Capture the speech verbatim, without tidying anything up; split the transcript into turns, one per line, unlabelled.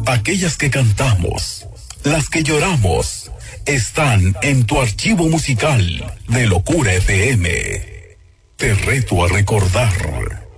aquellas que cantamos, las que lloramos, están en tu archivo musical de Locura F M. Te reto a recordar